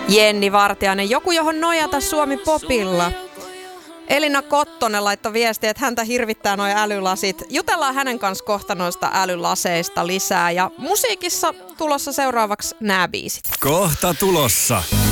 Jenni Vartiainen, joku johon nojata Suomi Popilla. Elina Kottonen laittoi viestiä, että häntä hirvittää nuo älylasit. Jutellaan hänen kanssa kohta noista älylaseista lisää. Ja musiikissa tulossa seuraavaksi nämä biisit. Kohta tulossa.